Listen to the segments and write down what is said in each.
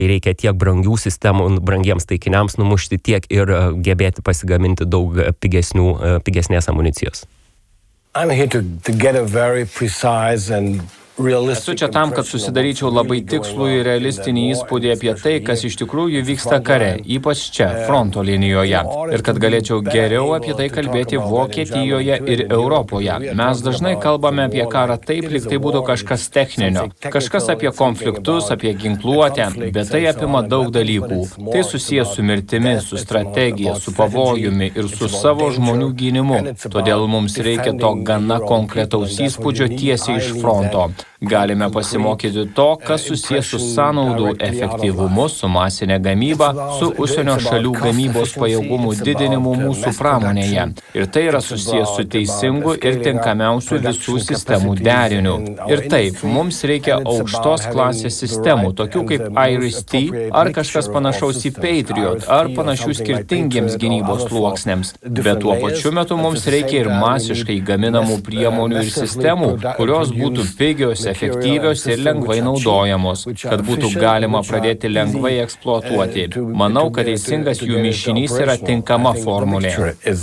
reikia tiek brangių sistemų, brangiems taikiniams numušti, tiek ir gebėti pasigaminti daug pigesnės amunicijos. I'm here to get a very precise and Esu čia tam, kad susidaryčiau labai tikslų ir realistinį įspūdį apie tai, kas iš tikrųjų vyksta kare, ypač čia, fronto linijoje, ir kad galėčiau geriau apie tai kalbėti Vokietijoje ir Europoje. Mes dažnai kalbame apie karą taip, lyg tai būtų kažkas techninio, kažkas apie konfliktus, apie ginkluotę, bet tai apima daug dalykų. Tai susijęs su mirtimi, su strategija, su pavojumi ir su savo žmonių gynimu. Todėl mums reikia to gana konkretaus įspūdžio tiesiai iš fronto. Galime pasimokyti to, kas susijęs su sąnaudų efektyvumu, su masinė gamyba, su užsienio šalių gamybos pajėgumų didinimu mūsų pramonėje. Ir tai yra susijęs su teisingu ir tinkamiausiu visų sistemų deriniu. Ir taip, mums reikia aukštos klasės sistemų, tokių kaip IRIS-T ar kažkas panašaus į Patriot ar panašių skirtingiems gynybos sluoksniams. Bet tuo pačiu metu mums reikia ir masiškai gaminamų priemonių ir sistemų, kurios būtų pigios, efektyvios ir lengvai naudojamos, kad būtų galima pradėti lengvai eksploatuoti. Manau, kad teisingas jų mišinys yra tinkama formulė.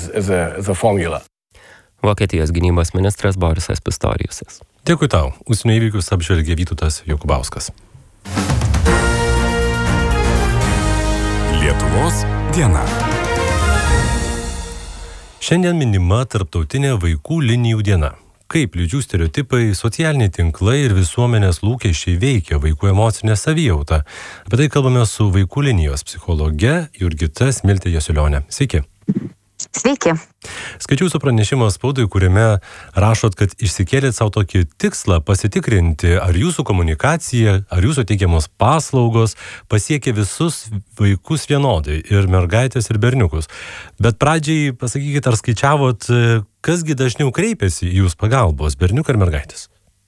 Vokietijos gynybos ministras Borisas Pistoriusas. Dėkui tau. Užsienio įvykius apžvelgė Vytautas Jokubauskas. Lietuvos diena. Šiandien minima Tarptautinė vaikų linijų diena. Kaip lyčių stereotipai, socialiniai tinklai ir visuomenės lūkesčiai veikia vaikų emocinę savijautą. Apie tai kalbame su vaikų linijos psichologe Jurgita Smiltė Jasiulionė. Sveiki. Sveiki. Skaičiau su pranešimo spaudai, kuriame rašot, kad išsikėlėt savo tokį tikslą pasitikrinti, ar jūsų komunikacija, ar jūsų teikiamos paslaugos pasiekia visus vaikus vienodai, ir mergaitės, ir berniukus. Bet pradžiai pasakykit, ar skaičiavot, kasgi dažniau kreipiasi į jūs pagalbos, berniukai ar mergaitės?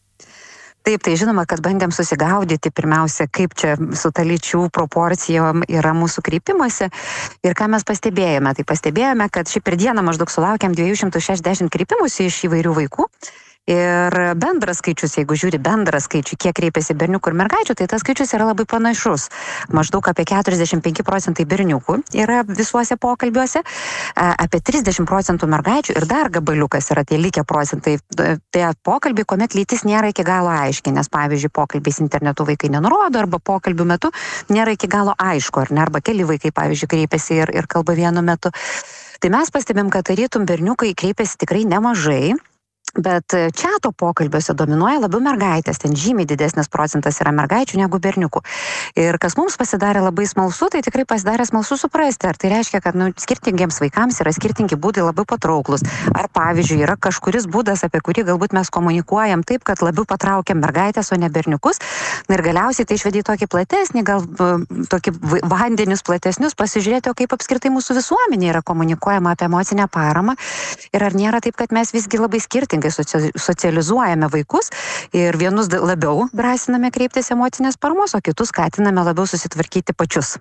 Taip, tai žinoma, kad bandėm susigaudyti pirmiausia, kaip čia su ta lyčių proporcijom yra mūsų kreipimasi ir ką mes pastebėjome. Tai pastebėjome, kad šį per dieną maždaug sulaukiam 260 kreipimusi iš įvairių vaikų. Ir bendras skaičius, jeigu žiūri bendrą skaičių, kiek kreipiasi berniukų ir mergaičių, tai tas skaičius yra labai panašus. Maždaug apie 45% berniukų yra visuose pokalbiuose, apie 30% mergaičių ir dar gabaliukas yra tie likę procentai. Tai pokalbiai, kuomet lytis nėra iki galo aiški, nes pavyzdžiui, pokalbiais internetu vaikai nenurodo arba pokalbių metu nėra iki galo aišku, ar ne, arba keli vaikai, pavyzdžiui, kreipiasi ir kalba vienu metu. Tai mes pastebėm, kad tarytum berniukai kreipiasi tikrai nemažai. Bet čiato pokalbiuose dominuoja labiau mergaitės, ten žymiai didesnis procentas yra mergaičių negu berniukų. Ir kas mums pasidarė labai smalsu, tai tikrai pasidarė smalsu suprasti, ar tai reiškia, kad skirtingiems vaikams yra skirtingi būdai labai patrauklus. Ar pavyzdžiui yra kažkuris būdas, apie kurį galbūt mes komunikuojam taip, kad labiau patraukiam mergaitės, o ne berniukus. Ir galiausiai tai išvedė tokį platesnį, gal tokį vandenius platesnius, pasižiūrėti, o kaip apskritai mūsų visuomenė yra komunikuojama apie emocinę paramą. Ir ar nėra taip, kad mes visgi labai skirtingai socializuojame vaikus ir vienus labiau drąsiname kreiptis emocinės paramos, o kitus skatiname labiau susitvarkyti pačius.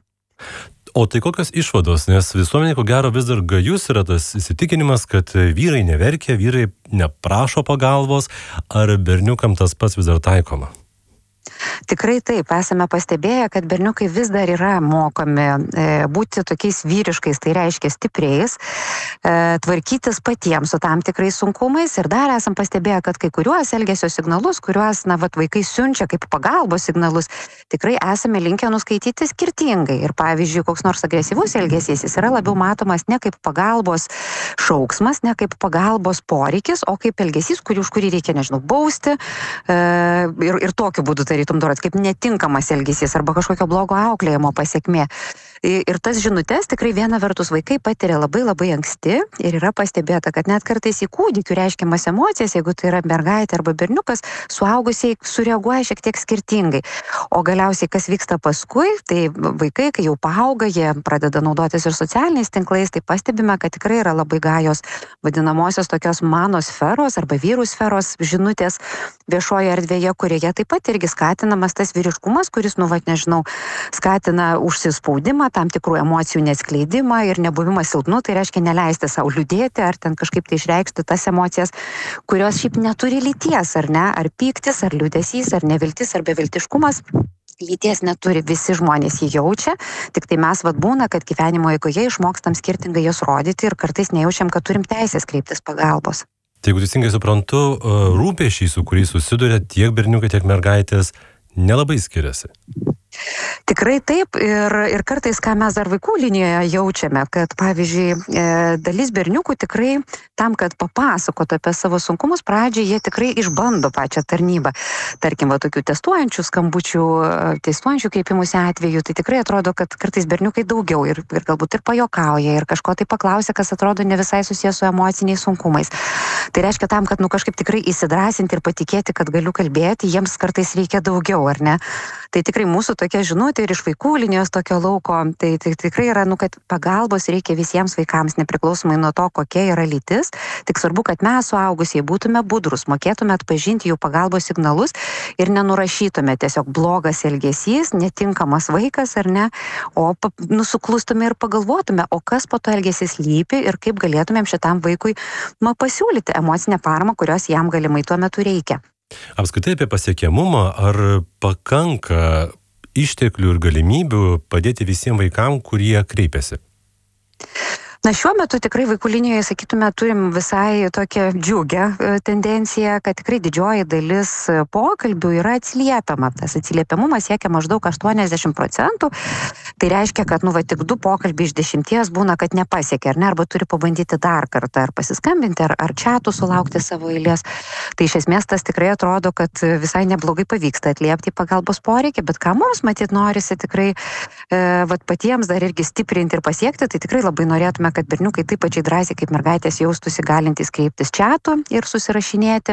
O tai kokios išvados? Nes visuomenė, ko gero, vis dar gajus yra tas įsitikinimas, kad vyrai neverkia, vyrai neprašo pagalbos, ar berniukam tas pats vis dar taikoma? Tikrai taip, esame pastebėję, kad berniukai vis dar yra mokomi būti tokiais vyriškais, tai reiškia stipriais, tvarkytis patiems su tam tikrais sunkumais ir dar esam pastebėję, kad kai kuriuos elgesio signalus, kuriuos vaikai siunčia kaip pagalbos signalus, tikrai esame linkę nuskaityti skirtingai. Ir pavyzdžiui, koks nors agresyvus elgesys, jis yra labiau matomas ne kaip pagalbos šauksmas, ne kaip pagalbos poreikis, o kaip elgesys, už kurį reikia, bausti ir tokiu būdu tarytum dorot, kaip netinkamas elgesys arba kažkokio blogo auklėjimo pasekmė. Ir tas žinutes tikrai viena vertus vaikai patiria labai labai anksti ir yra pastebėta, kad net kartais į kūdikių reiškiamas emocijas, jeigu tai yra mergaitė arba berniukas, suaugusiai sureaguoja šiek tiek skirtingai. O galiausiai kas vyksta paskui, tai vaikai, kai jau paauga, jie pradeda naudotis ir socialiniais tinklais, tai pastebime, kad tikrai yra labai gajos vadinamosios tokios manosferos arba vyrų sferos žinutės viešoje erdvėje, kurioje taip pat irgi skatinamas tas vyriškumas, kuris, skatina užsispaudimą, tam tikrų emocijų neatskleidimą ir nebuvimą silpnu, tai reiškia neleisti savo liūdėti ar ten kažkaip tai išreikšti tas emocijas, kurios šiaip neturi lyties, ar ne, ar pyktis, ar liūdesys, ar neviltis, ar beviltiškumas. lyties neturi, visi žmonės jį jaučia, tik tai mes būna, kad gyvenimo eigoje išmokstam skirtingai jos rodyti ir kartais nejaučiam, kad turim teisės kreiptis pagalbos. Tai jeigu teisingai suprantu, rūpesčiai, su kuriais susiduria tiek berniukai, tiek mergaitės, nelabai skiriasi. Tikrai taip ir kartais, ką mes dar vaikų linijoje jaučiame, kad pavyzdžiui, dalis berniukų tikrai tam, kad papasakotų apie savo sunkumus, pradžiai jie tikrai išbando pačią tarnybą. Tarkim, tokių testuojančių skambučių, testuojančių kreipimusi atveju, tai tikrai atrodo, kad kartais berniukai daugiau ir galbūt ir pajokauja ir kažko tai paklausia, kas atrodo ne visai susijęs su emociniais sunkumais. Tai reiškia tam, kad kažkaip tikrai įsidrąsinti ir patikėti, kad galiu kalbėti, jiems kartais reikia daugiau, ar ne? Tai tikrai mūsų tokia žinutė ir iš vaikų linijos tokio lauko, tai tikrai yra, kad pagalbos reikia visiems vaikams, nepriklausomai nuo to, kokia yra lytis. Tik svarbu, kad mes suaugusieji būtume budrus, mokėtume atpažinti jų pagalbos signalus ir nenurašytume tiesiog blogas elgesys, netinkamas vaikas ar ne, o suklustume ir pagalvotume, o kas po to elgesys lypi ir kaip galėtumėm šitam vaikui pasiūlyti emocinę paramą, kurios jam galimai tuo metu reikia. Apskritai apie pasiekiamumą, ar pakanka išteklių ir galimybių padėti visiems vaikams, kurie kreipiasi? Šiuo metu tikrai vaikų linijoje, sakytume, turim visai tokią džiugę tendenciją, kad tikrai didžioji dalis pokalbių yra atsiliepiama. Tas atsiliepiamumas siekia maždaug 80%. Tai reiškia, kad tik 2 pokalbiai iš 10 būna, kad nepasiekia, ar ne, arba turi pabandyti dar kartą, ar pasiskambinti, ar čiatų sulaukti savo eilės. Tai iš esmės tas tikrai atrodo, kad visai neblogai pavyksta atliepti pagalbos poreikį, bet ką mums matyt norisi tikrai patiems dar irgi stiprinti ir pasiekti, tai tikrai labai norėtume, kad berniukai taip pačiai drąsiai kaip mergaitės jaustųsi galintys kreiptis čiatu ir susirašinėti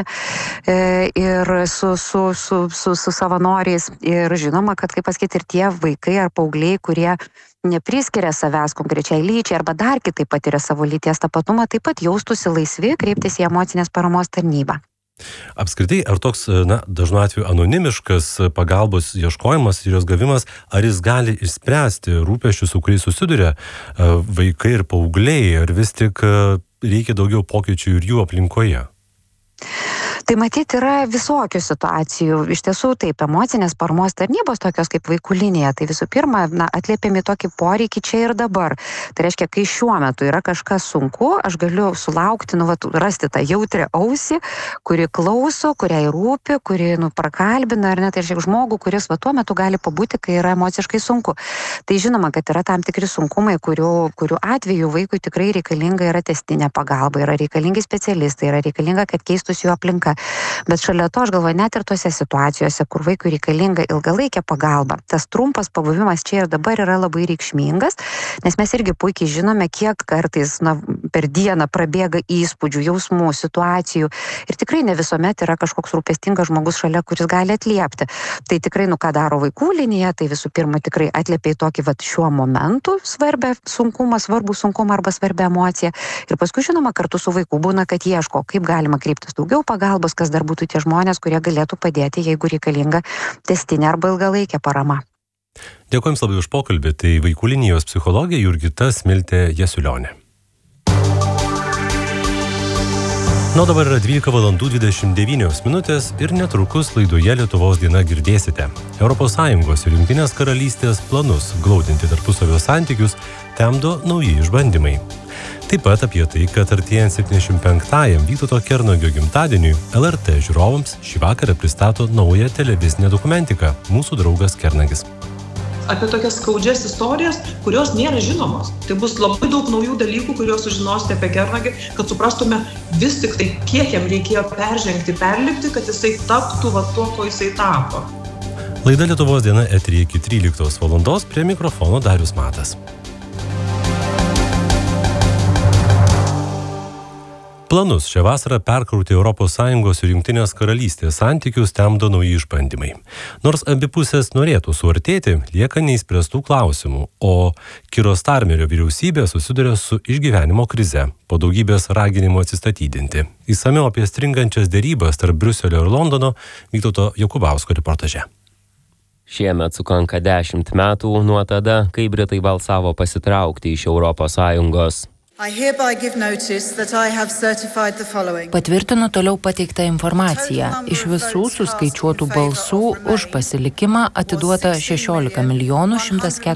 ir su savanoriais. Ir žinoma, kad, kaip pasakyti, ir tie vaikai ar paaugliai, kurie nepriskiria savęs konkrečiai lyčiai arba dar kitaip patiria savo lyties tapatumą, taip pat jaustųsi laisvi kreiptis į emocinės paramos tarnybą. Apskritai, ar toks, dažnu atveju anonimiškas pagalbos ieškojimas ir jos gavimas, ar jis gali išspręsti rūpesčius, su kuriais susiduria vaikai ir paaugliai, ar vis tik reikia daugiau pokyčių ir jų aplinkoje? Tai matyti yra visokių situacijų. Iš tiesų, taip, emocinės paramos tarnybos, tokios kaip vaikų linija, tai visų pirma, atliepiami tokį poreikį čia ir dabar. Tai reiškia, kai šiuo metu yra kažkas sunku, aš galiu sulaukti, rasti tą jautrią ausį, kuri klauso, kuriai rūpi, kuri prakalbina, ar ne, tai reiškia žmogų, kuris tuo metu gali pabūti, kai yra emociškai sunku. Tai žinoma, kad yra tam tikri sunkumai, kurių atveju vaikui tikrai reikalinga yra tęstinė pagalba, yra reikalingi specialistai, yra reikalinga, kad keistųsi jų aplinka. Bet šalia to, aš galvoju, net ir tose situacijose, kur vaikui reikalinga ilgalaikė pagalba, tas trumpas pabuvimas čia ir dabar yra labai reikšmingas, nes mes irgi puikiai žinome, kiek kartais per dieną prabėga įspūdžių, jausmų, situacijų ir tikrai ne visuomet yra kažkoks rūpestingas žmogus šalia, kuris gali atliepti. Tai tikrai, ką daro vaikų linija, tai visų pirma tikrai atliepia į tokį šiuo momentu svarbų sunkumą arba svarbią emociją. Ir paskui, žinoma, kartu su vaiku būna, kad ieško, kaip galima kreiptis daugiau pagalbos, kas dar būtų tie žmonės, kurie galėtų padėti, jeigu reikalinga tęstinė arba ilgalaikė parama. Dėkui Jums labai už pokalbį. Tai vaikų linijos psichologė Jurgita Smiltė Jasiulionė. Dabar yra 12:29 ir netrukus laidoje Lietuvos diena girdėsite ES ir Jungtinės karalystės planus glaudinti tarpusavio santykius temdo nauji išbandymai. Taip pat apie tai, kad artėjant 75-ajam Vytauto Kernagio gimtadieniui LRT žiūrovams šį vakarą pristato naują televizinę dokumentiką Mūsų draugas Kernagis. Apie tokias skaudžias istorijas, kurios nėra žinomos. Tai bus labai daug naujų dalykų, kuriuos sužinosite apie Kernagį, kad suprastume vis tik tai, kiek jam reikėjo perlipti, kad jisai taptų tuo, ko jisai tapo. Laida Lietuvos diena eteryje iki 13 valandos, prie mikrofono Darius Matas. Planus šią vasarą perkrauti ES ir Jungtinės karalystės santykius temdo nauji išbandymai. Nors abi pusės norėtų suartėti, lieka neįspręstų klausimų, o Kiro Starmerio vyriausybė susiduria su išgyvenimo krize po daugybės raginimų atsistatydinti. Išsamiau apie stringančias derybas tarp Briuselio ir Londono Vytauto Jokubausko reportaže. Šiemet sukanka 10 metų nuo tada, kai Britai balsavo pasitraukti iš ES. Patvirtinu toliau pateiktą informaciją. Iš visų suskaičiuotų balsų už pasilikimą atiduota 16 140